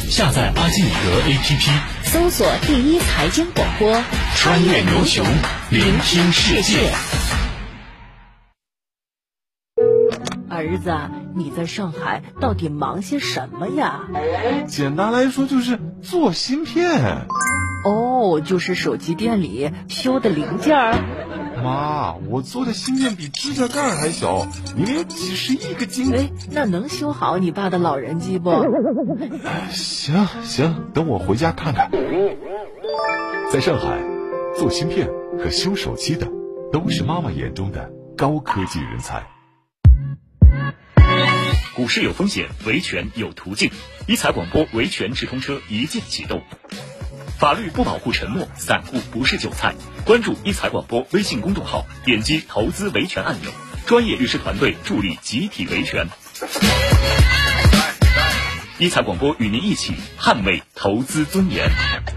下载阿基米德 APP， 搜索第一财经广播， 穿越牛熊，聆听世界。 儿子，你在上海到底忙些什么呀？ 简单来说就是做芯片。 哦，就是手机店里修的零件儿。 妈，我做的芯片比指甲盖还小，里面有几十亿个晶。 哎，那能修好你爸的老人机不？ 行，等我回家看看。 在上海，做芯片和修手机的都是妈妈眼中的高科技人才。 股市有风险，维权有途径。一财广播维权直通车一键启动。法律不保护沉默，散户不是韭菜。关注一财广播微信公众号，点击投资维权按钮，专业律师团队助力集体维权。一财广播与您一起捍卫投资尊严。